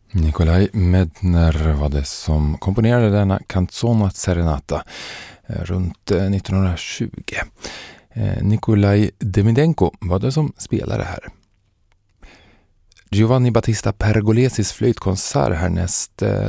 Nikolaj Medtner var det som komponerade denna Canzona Serenata runt 1920. Nikolaj Demidenko var det som spelade här. Giovanni Battista Pergolesis flöjtkonsert härnäst,